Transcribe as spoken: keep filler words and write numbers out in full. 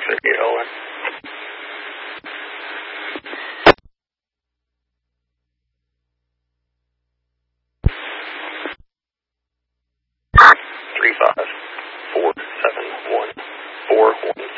six eight Owen. Three five four seven one four one